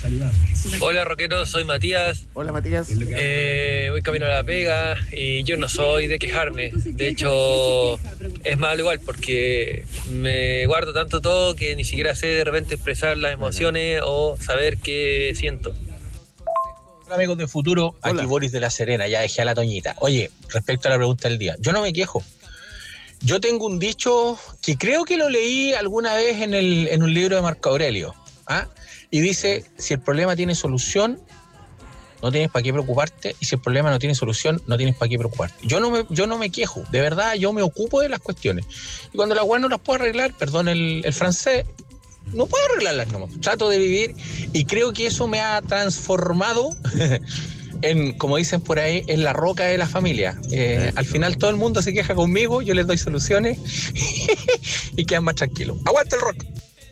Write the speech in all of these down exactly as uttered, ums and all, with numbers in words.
Hola rockeros, soy Matías. Hola Matías. Eh, voy camino a la pega y yo no soy de quejarme. De hecho, es malo igual porque me guardo tanto todo que ni siquiera sé de repente expresar las emociones o saber qué siento. Hola amigos de Futuro, Hola. Aquí Boris de La Serena, ya dejé a la Toñita. Oye, respecto a la pregunta del día, yo no me quejo. Yo tengo un dicho que creo que lo leí alguna vez en, el, en un libro de Marco Aurelio. ¿ah? Y dice, si el problema tiene solución, no tienes para qué preocuparte, y si el problema no tiene solución, no tienes para qué preocuparte. Yo no me, yo no me quejo, de verdad, yo me ocupo de las cuestiones. Y cuando las weas no las puedo arreglar, perdón el, el francés, no puedo arreglarlas nomás. Trato de vivir y creo que eso me ha transformado en, como dicen por ahí, en la roca de la familia. Eh, al final todo el mundo se queja conmigo, yo les doy soluciones y quedan más tranquilos. ¡Aguanta el rock!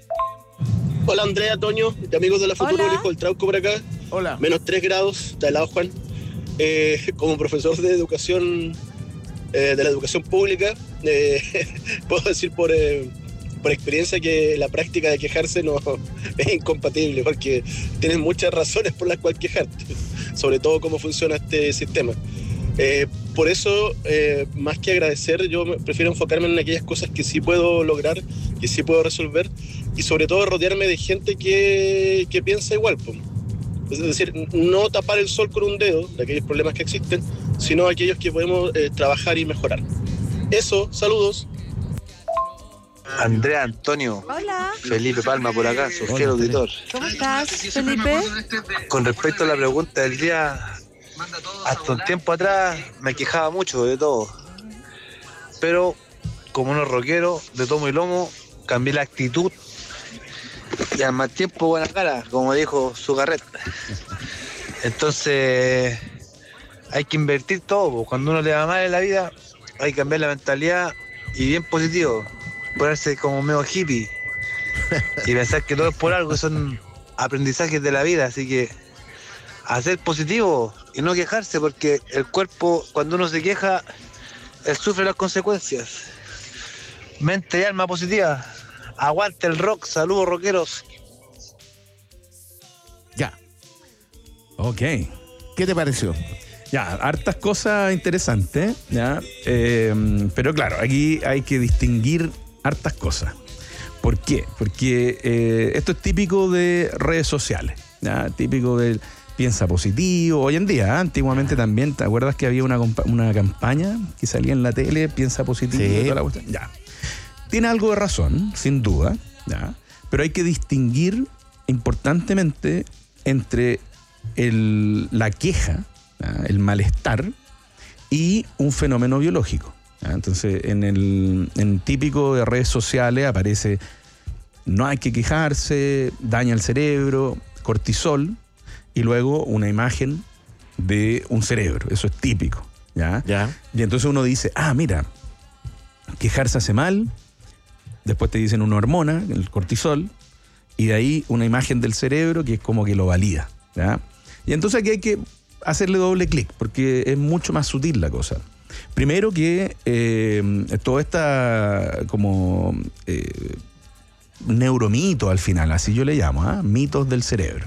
Hola Andrea, Toño, de amigos de la Futuro, Hola. el hijo del Trauco por acá. Hola. Menos tres grados, de lado Juan. Eh, como profesor de educación, eh, de la educación pública, eh, puedo decir por, eh, por experiencia que la práctica de quejarse no es incompatible, porque tienes muchas razones por las cuales quejarte, sobre todo cómo funciona este sistema. Eh, por eso, eh, más que agradecer, yo me- prefiero enfocarme en aquellas cosas que sí puedo lograr, que sí puedo resolver, y sobre todo rodearme de gente que, que piensa igual, po. Es decir, no tapar el sol con un dedo de aquellos problemas que existen, sino aquellos que podemos eh, trabajar y mejorar. Eso, saludos. Andrea, Antonio, Hola, Felipe Palma por acá, su fiel auditor. ¿cómo estás, Felipe? Con respecto a la pregunta del día, hasta un tiempo atrás me quejaba mucho de todo. Pero como unos rockeros de tomo y lomo, cambié la actitud y al más tiempo buena cara, como dijo su carreta. Entonces hay que invertir todo, po. Cuando uno le va mal en la vida, hay que cambiar la mentalidad y bien positivo. Ponerse como medio hippie y pensar que todo es por algo, son aprendizajes de la vida, así que hacer positivo y no quejarse, porque el cuerpo, cuando uno se queja, él sufre las consecuencias. Mente y alma positiva. Aguante el rock, saludos rockeros. Ya. Ok. ¿Qué te pareció? Ya, hartas cosas interesantes, ¿ya? Eh, pero claro, aquí hay que distinguir hartas cosas. ¿Por qué? Porque eh, esto es típico de redes sociales, ¿ya? Típico del piensa positivo. Hoy en día, ¿eh? Antiguamente también, ¿te acuerdas que había una, compa- una campaña que salía en la tele, piensa positivo? Sí. Y toda la cuestión? Ya. Tiene algo de razón, sin duda, ¿ya? Pero hay que distinguir importantemente entre el, la queja, ¿ya? El malestar y un fenómeno biológico, ¿ya? Entonces, en el en típico de redes sociales aparece no hay que quejarse, daña el cerebro, cortisol, y luego una imagen de un cerebro. Eso es típico, ¿ya? Ya. Y entonces uno dice, ah, mira, quejarse hace mal. Después te dicen una hormona, el cortisol, y de ahí una imagen del cerebro que es como que lo valida, ¿ya? Y entonces aquí hay que hacerle doble clic, porque es mucho más sutil la cosa. Primero que eh, toda esta como eh, neuromito al final, así yo le llamo, ¿ah? Mitos del cerebro.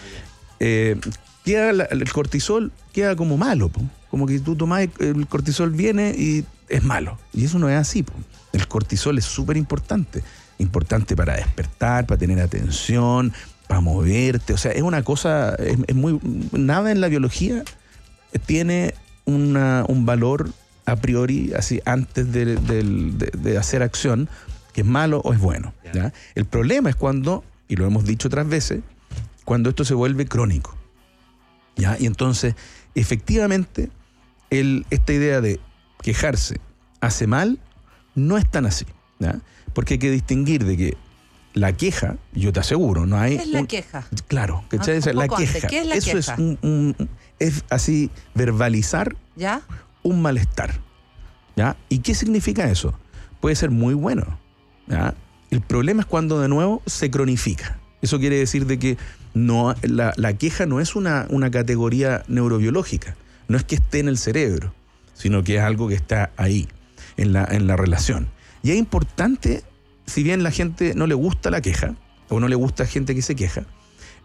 Eh, queda la- el cortisol queda como malo, po. Como que tú tomás el cortisol viene y es malo. Y eso no es así, po. El cortisol es súper importante. Importante para despertar, para tener atención, para moverte. O sea, es una cosa, es, es muy... Nada en la biología tiene una, un valor a priori, así, antes de, del- de- de hacer acción, que es malo o es bueno, ¿ya? El problema es cuando, y lo hemos dicho otras veces, cuando esto se vuelve crónico, ¿ya? Y entonces, efectivamente, el, esta idea de quejarse hace mal no es tan así, ¿ya? Porque hay que distinguir de que la queja, yo te aseguro, no hay... ¿Qué es la un- queja? Claro, ¿cachai? Ah, O sea, un la poco antes, queja. ¿qué es la Eso queja? es un, un- es así, verbalizar ¿Ya? un malestar, ¿ya? ¿Y qué significa eso? Puede ser muy bueno, ¿ya? El problema es cuando de nuevo se cronifica. Eso quiere decir de que no, la, la queja no es una, una categoría neurobiológica, no es que esté en el cerebro, sino que es algo que está ahí, en la, en la relación. Y es importante, si bien la gente no le gusta la queja, o no le gusta gente que se queja,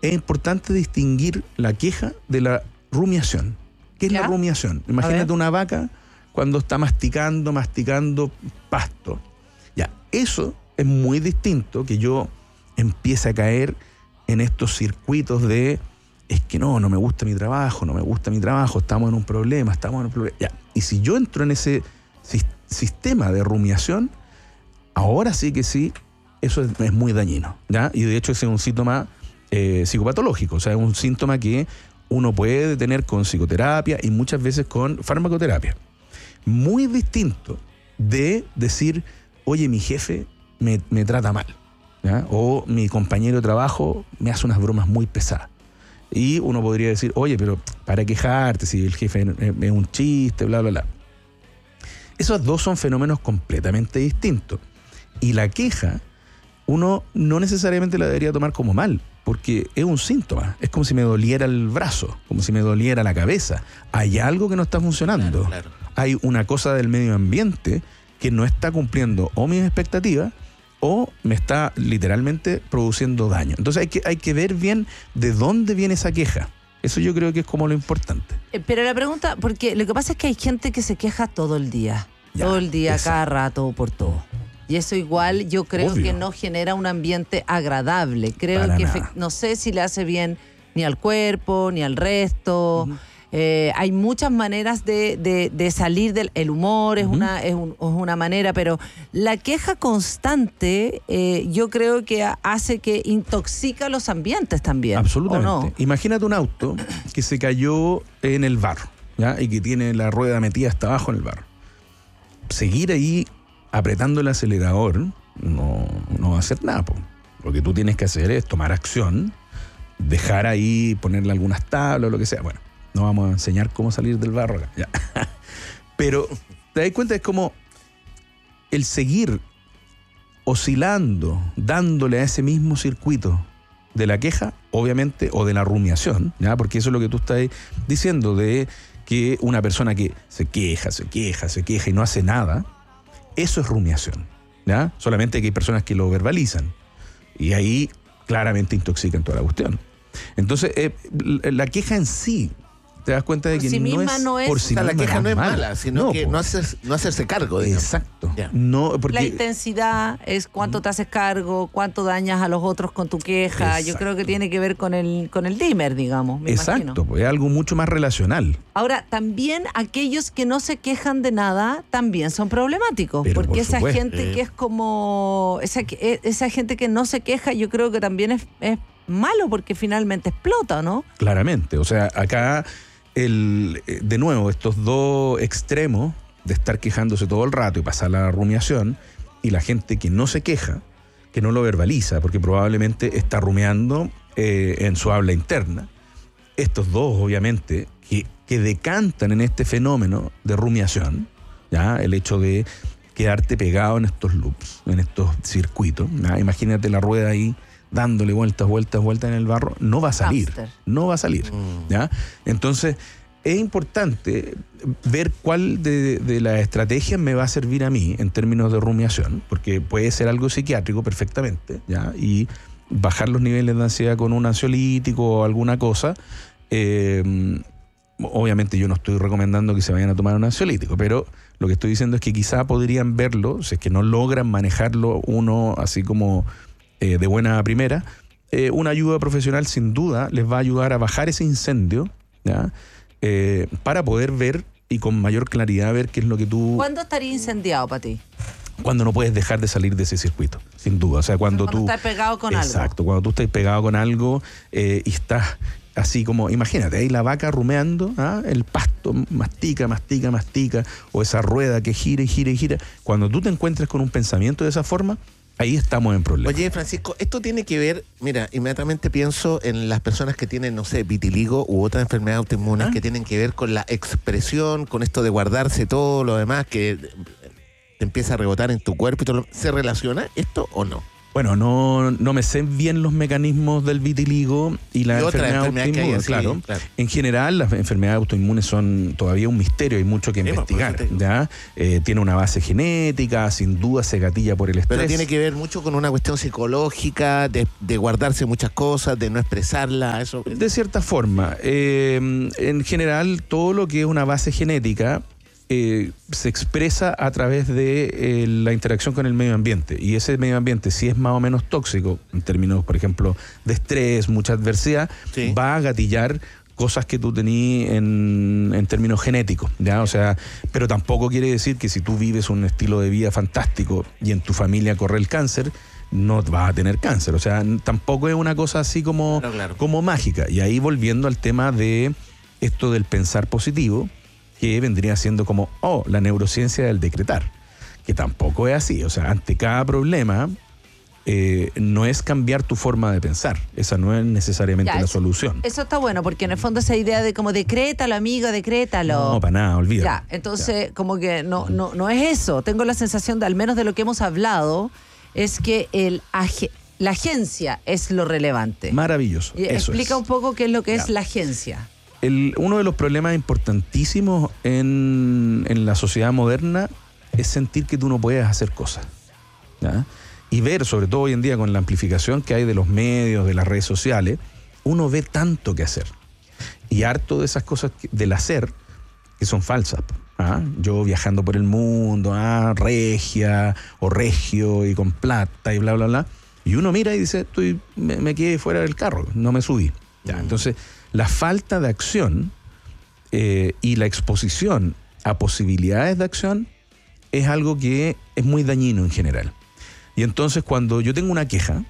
es importante distinguir la queja de la rumiación. ¿Qué es ¿Ya? la rumiación? Imagínate una vaca cuando está masticando, masticando pasto. Ya, eso es muy distinto que yo empiece a caer en estos circuitos de es que no, no me gusta mi trabajo, no me gusta mi trabajo, estamos en un problema, estamos en un problema. Ya. Y si yo entro en ese si- sistema de rumiación, ahora sí que sí, eso es, es muy dañino, ¿ya? Y de hecho ese es un síntoma eh, psicopatológico, o sea, es un síntoma que uno puede tener con psicoterapia y muchas veces con farmacoterapia. Muy distinto de decir, oye, mi jefe me, me trata mal, ¿ya? O mi compañero de trabajo me hace unas bromas muy pesadas. Y uno podría decir, oye, pero para quejarte, si el jefe es un chiste, bla, bla, bla. Esos dos son fenómenos completamente distintos. Y la queja, uno no necesariamente la debería tomar como mal, porque es un síntoma. Es como si me doliera el brazo, como si me doliera la cabeza. Hay algo que no está funcionando. Claro, claro. Hay una cosa del medio ambiente que no está cumpliendo o mis expectativas o me está literalmente produciendo daño. Entonces hay que, hay que ver bien de dónde viene esa queja. Eso yo creo que es como lo importante. Eh, Pero la pregunta, porque lo que pasa es que hay gente que se queja todo el día. Ya, todo el día, exacto. cada rato, por todo. Y eso igual yo creo Obvio. que no genera un ambiente agradable. Creo Para que nada. efect- no sé si le hace bien ni al cuerpo, ni al resto. Ujú. Eh, hay muchas maneras de, de- de salir del el humor, es, Ujú. una, es, un- es una manera, pero la queja constante eh, yo creo que ha- hace que intoxica los ambientes también. Absolutamente. ¿O no? Imagínate un auto que se cayó en el barro, ¿ya? Y que tiene la rueda metida hasta abajo en el barro. Seguir ahí apretando el acelerador no, no va a hacer nada, po. Lo que tú tienes que hacer es tomar acción, dejar ahí, ponerle algunas tablas o lo que sea. Bueno, no vamos a enseñar cómo salir del barro acá. Ya. Pero te das cuenta, es como el seguir oscilando, dándole a ese mismo circuito de la queja, obviamente, o de la rumiación, ¿ya? Porque eso es lo que tú estás diciendo, de que una persona que se queja, se queja, se queja y no hace nada, eso es rumiación, ¿ya? Solamente que hay personas que lo verbalizan y ahí claramente intoxican toda la cuestión. Entonces, eh, la queja en sí, te das cuenta de Por que sí no, misma es, no es- por O sí sea, la misma queja no es mala. mala, sino que po. no, hacer, no hacerse cargo, digamos. Exacto. Ya. No, porque La intensidad es cuánto te haces cargo, cuánto dañas a los otros con tu queja. Yo Exacto. creo que tiene que ver con el con el dimmer, digamos, me exacto, imagino. pues es algo mucho más relacional. Ahora, también aquellos que no se quejan de nada también son problemáticos, Pero porque por esa supuesto. gente Sí. que es como esa que- esa gente que no se queja, yo creo que también es, es malo porque finalmente explota, ¿no? Claramente. O sea, acá, el, eh, de nuevo, estos dos extremos de estar quejándose todo el rato y pasar la rumiación, y la gente que no se queja, que no lo verbaliza, porque probablemente está rumiando eh, en su habla interna. Estos dos, obviamente, que, que decantan en este fenómeno de rumiación, ¿ya? El hecho de quedarte pegado en estos loops, en estos circuitos. ¿ya? Imagínate la rueda ahí dándole vueltas, vueltas, vueltas en el barro, no va a salir. Hámster. No va a salir. ¿ya? Entonces, es importante ver cuál de, de las estrategias me va a servir a mí en términos de rumiación, porque puede ser algo psiquiátrico perfectamente, ¿ya? Y bajar los niveles de ansiedad con un ansiolítico o alguna cosa. Eh, obviamente yo no estoy recomendando que se vayan a tomar un ansiolítico, pero lo que estoy diciendo es que quizá podrían verlo, si es que no logran manejarlo uno así como eh, de buena primera, eh, una ayuda profesional sin duda les va a ayudar a bajar ese incendio, ¿ya? Eh, para poder ver y con mayor claridad ver qué es lo que tú... ¿Cuándo estaría incendiado para ti? Cuando no puedes dejar de salir de ese circuito, sin duda. O sea, cuando, Cuando tú... estás pegado con Exacto, algo. cuando tú estás pegado con algo eh, y estás así como, imagínate, ahí la vaca rumeando, ¿ah? El pasto mastica, mastica, mastica, o esa rueda que gira y gira y gira. Cuando tú te encuentres con un pensamiento de esa forma, ahí estamos en problemas. Oye, Francisco, esto tiene que ver, mira, inmediatamente pienso en las personas que tienen, no sé, vitiligo u otras enfermedades autoinmunes ¿Ah? que tienen que ver con la expresión, con esto de guardarse todo lo demás, que te empieza a rebotar en tu cuerpo y todo lo... ¿Se relaciona esto o no? Bueno, no, no me sé bien los mecanismos del vitiligo y la Y otras enfermedad enfermedades que hay, autoinmune, sí, claro. claro. En general, las enfermedades autoinmunes son todavía un misterio, hay mucho que Sí, pues, investigar. por eso te digo. ¿Ya? Eh, tiene una base genética, sin duda se gatilla por el estrés. Pero tiene que ver mucho con una cuestión psicológica, de, de guardarse muchas cosas, de no expresarla, eso. De cierta forma. Eh, en general, todo lo que es una base genética eh, se expresa a través de eh, la interacción con el medio ambiente. Y ese medio ambiente, si es más o menos tóxico, en términos, por ejemplo, de estrés, mucha adversidad, Sí. va a gatillar cosas que tú tenías en, en términos genéticos, ¿ya? O sea, pero tampoco quiere decir que si tú vives un estilo de vida fantástico y en tu familia corre el cáncer, no vas a tener cáncer. O sea, n- tampoco es una cosa así como, Claro, claro. como mágica. Y ahí volviendo al tema de esto del pensar positivo, que vendría siendo como, oh, la neurociencia del decretar, que tampoco es así. O sea, ante cada problema, eh, no es cambiar tu forma de pensar. Esa no es necesariamente Ya, la eso- solución. Eso está bueno, porque en el fondo esa idea de como decrétalo, amigo, decrétalo. No, para nada, olvídalo. Ya, entonces como que no, no, no es eso. Tengo la sensación de, al menos de lo que hemos hablado, es que el age- la agencia es lo relevante. Maravilloso. Y Eso explica es. un poco qué es lo que es Ya. la agencia. El- uno de los problemas importantísimos en, en la sociedad moderna es sentir que tú no puedes hacer cosas. ¿Ya? Y ver, sobre todo hoy en día con la amplificación que hay de los medios, de las redes sociales, uno ve tanto que hacer. Y harto de esas cosas que- del hacer que son falsas. ¿Ah? Yo viajando por el mundo, ah, regia o regio y con plata y bla, bla, bla. Y uno mira y dice, estoy, me, me quedé fuera del carro, no me subí. Ya, entonces, la falta de acción eh, y la exposición a posibilidades de acción es algo que es muy dañino en general. Y entonces cuando yo tengo una queja,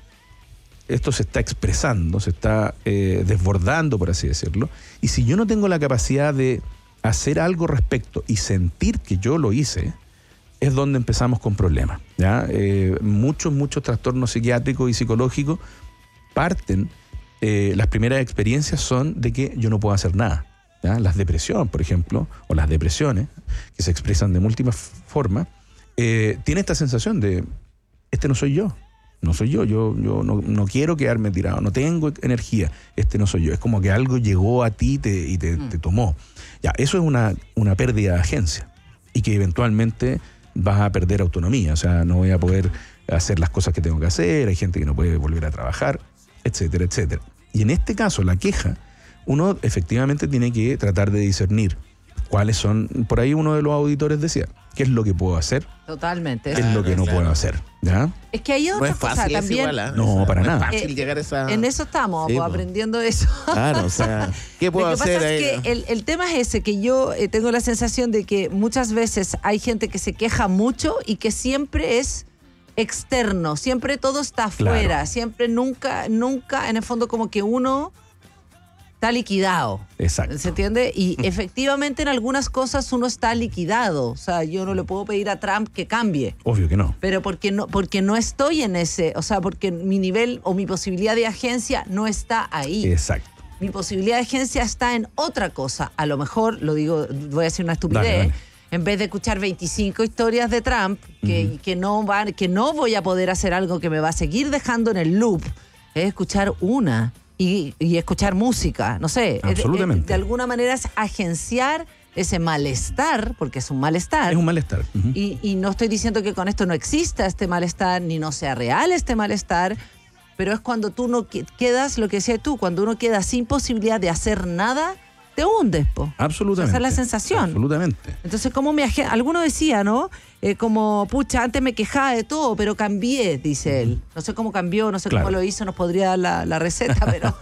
esto se está expresando, se está eh, desbordando, por así decirlo, y si yo no tengo la capacidad de hacer algo respecto y sentir que yo lo hice, es donde empezamos con problemas. ¿Ya? Eh, muchos, muchos trastornos psiquiátricos y psicológicos parten, eh, las primeras experiencias son de que yo no puedo hacer nada. ¿Ya? Las depresiones, por ejemplo, o las depresiones, que se expresan de múltiples formas, eh, tiene esta sensación de, este no soy yo, no soy yo, yo, yo no, no quiero quedarme tirado, no tengo energía, este no soy yo. Es como que algo llegó a ti te, y te, te tomó. Ya, eso es una, una pérdida de agencia y que eventualmente vas a perder autonomía, o sea, no voy a poder hacer las cosas que tengo que hacer, hay gente que no puede volver a trabajar, etcétera, etcétera. Y en este caso, la queja, uno efectivamente tiene que tratar de discernir cuáles son, por ahí uno de los auditores decía, ¿qué es lo que puedo hacer? Totalmente. ¿Qué es lo que no claro. puedo hacer? ¿Ya? Es que hay No otra es cosa fácil eso también. igual, ¿ah? No, O sea, para no nada. es fácil Eh, llegar a esa... En eso estamos, Sí, pues, po. aprendiendo eso. Claro, o sea, ¿qué puedo Lo que hacer pasa ahí? es que el, el tema es ese, que yo eh, tengo la sensación de que muchas veces hay gente que se queja mucho y que siempre es externo, siempre todo está afuera, Claro. siempre nunca, nunca, en el fondo como que uno está liquidado. Exacto. ¿Se entiende? Y efectivamente en algunas cosas uno está liquidado. O sea, yo no le puedo pedir a Trump que cambie. Obvio que no. Pero porque no, porque no estoy en ese, o sea, porque mi nivel o mi posibilidad de agencia no está ahí. Exacto. Mi posibilidad de agencia está en otra cosa. A lo mejor, lo digo, voy a decir una estupidez, Dale, dale. en vez de escuchar veinticinco historias de Trump, que, que, no van, que no voy a poder hacer algo que me va a seguir dejando en el loop, es escuchar una y, y escuchar música, no sé. Es- es- Absolutamente. de alguna manera es agenciar ese malestar, porque es un malestar. Es un malestar. Ujú. Y, y no estoy diciendo que con esto no exista este malestar, ni no sea real este malestar, pero es cuando tú no que- quedas, lo que decías tú, cuando uno queda sin posibilidad de hacer nada, te hundes, po. Absolutamente. Esa es la sensación. Absolutamente. Entonces, como me agen- alguno decía, ¿no? Eh, como, pucha, antes me quejaba de todo, pero cambié, dice él. No sé cómo cambió, no sé Claro. cómo lo hizo, nos podría dar la, la receta, pero...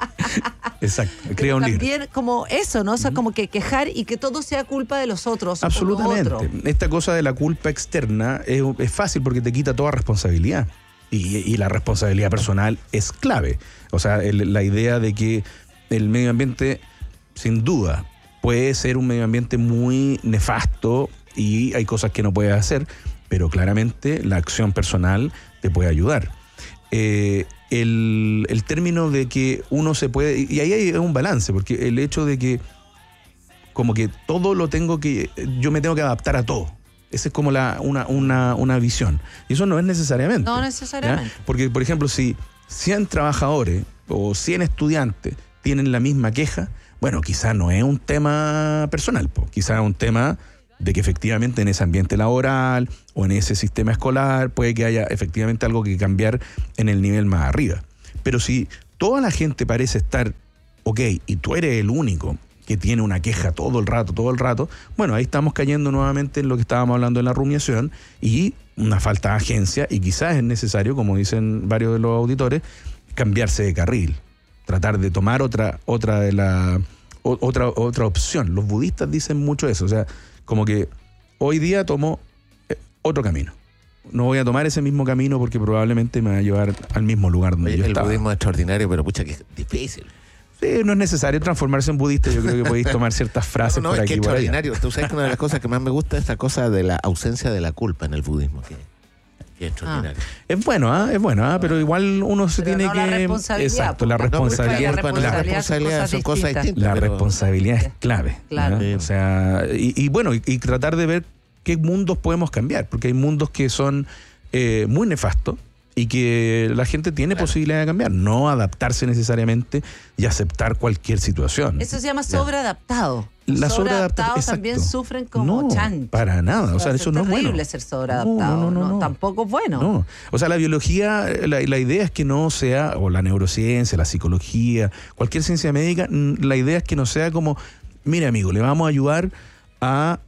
Exacto. Crea un libro. También como eso, ¿no? O sea, como que quejar y que todo sea culpa de los otros. o los Absolutamente. otros. Esta cosa de la culpa externa es, es fácil porque te quita toda responsabilidad. Y, y la responsabilidad personal es clave. O sea, el- la idea de que el medio ambiente, sin duda, puede ser un medio ambiente muy nefasto y hay cosas que no puedes hacer, pero claramente la acción personal te puede ayudar. Eh, el, el término de que uno se puede, y ahí hay un balance, porque el hecho de que como que todo lo tengo que, yo me tengo que adaptar a todo. Esa es como la, una, una, una visión. Y eso no es necesariamente. No necesariamente. ¿Ya? Porque, por ejemplo, si cien trabajadores o cien estudiantes tienen la misma queja, bueno, quizás no es un tema personal, po. Quizás es un tema de que efectivamente en ese ambiente laboral o en ese sistema escolar puede que haya efectivamente algo que cambiar en el nivel más arriba. Pero si toda la gente parece estar ok y tú eres el único que tiene una queja todo el rato, todo el rato, bueno, ahí estamos cayendo nuevamente en lo que estábamos hablando en la rumiación y una falta de agencia, y quizás es necesario, como dicen varios de los auditores, cambiarse de carril, tratar de tomar otra otra de la o, otra otra opción. Los budistas dicen mucho eso, o sea, como que hoy día tomo eh, otro camino. No voy a tomar ese mismo camino porque probablemente me va a llevar al mismo lugar donde Oye, yo el estaba. El budismo es extraordinario, pero pucha que es difícil. Sí, no es necesario transformarse en budista. Yo creo que podéis tomar ciertas frases no, no, por es aquí que y por allá. extraordinario. Tú sabes que una de las cosas que más me gusta es esa cosa de la ausencia de la culpa en el budismo. Que, que es extraordinario. Ah. Es bueno, ¿ah? Es bueno, ¿ah? Pero igual uno se Pero tiene no que... la responsabilidad, Exacto, la porque- responsabilidad. No, porque la la- responsabilidad son cosas distintas. distintas. La pero- responsabilidad es clave. Claro. ¿ah? Sí. O sea, y, y bueno, y, y tratar de ver qué mundos podemos cambiar, porque hay mundos que son eh, muy nefastos y que la gente tiene Claro. posibilidad de cambiar, no adaptarse necesariamente y aceptar cualquier situación. Eso se llama sobreadaptado. La Los sobreadaptación, sobreadaptados también exacto. sufren como No, chancho. para nada, o sea, eso no es bueno. terrible ser sobreadaptado. No, no, no, no. Tampoco es bueno. No, o sea, la biología, la, la idea es que no sea, o la neurociencia, la psicología, cualquier ciencia médica, mm, la idea es que no sea como, mire amigo, le vamos a ayudar a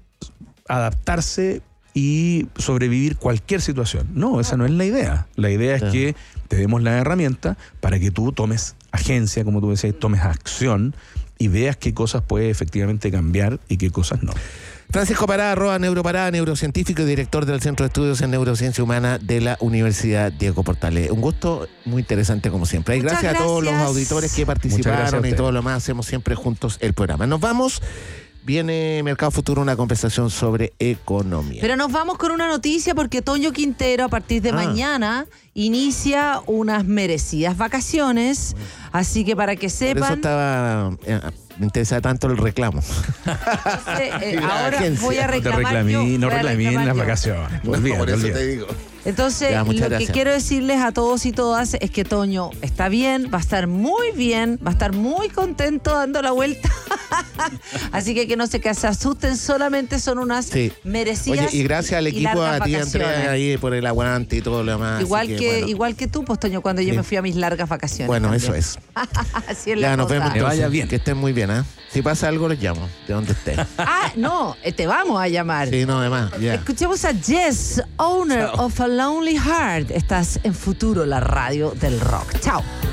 adaptarse y sobrevivir cualquier situación. No, esa no es la idea. La idea es Claro. que te demos la herramienta para que tú tomes agencia, como tú decías, tomes acción y veas qué cosas puedes efectivamente cambiar y qué cosas no. Francisco Pará, arroba Neuropará, neurocientífico y director del Centro de Estudios en Neurociencia Humana de la Universidad Diego Portales. Un gusto muy interesante como siempre. Y Muchas gracias, a todos los gracias. auditores que Muchas gracias participaron a y ustedes. todo lo más. Hacemos siempre juntos el programa. Nos vamos. Viene Mercado Futuro, una conversación sobre economía. Pero nos vamos con una noticia porque Toño Quintero a partir de Ah. mañana inicia unas merecidas vacaciones. Así que para que Por eso sepan, estaba... eh, me interesa tanto el reclamo. entonces, eh, la ahora agencia. voy a No te reclamar reclamí, yo, no voy a reclamí en reclamar las yo. vacaciones. Por Olvídate, eso olvídate. te digo. Entonces, Ya, muchas lo gracias. que quiero decirles a todos y todas es que Toño está bien, va a estar muy bien, va a estar muy contento dando la vuelta. Así que que no se, que se asusten, solamente son unas Sí. merecidas. Oye, y gracias al y equipo, largas a ti, vacaciones. Andrea, ahí por el aguante y todo lo demás. Igual así que, bueno. igual que tú, pues Toño, cuando yo Sí. me fui a mis largas vacaciones. Bueno, también. eso es. Así es Ya la nos cosa. vemos Que entonces. vaya bien. Que estén muy bien, ¿ah? Si pasa algo, les llamo, de donde esté. Ah, no, eh, te vamos a llamar. Sí, no, además, ya. Escuchemos a Jess, owner Chao. of a Lonely Heart. Estás en Futuro, la radio del rock. Chao.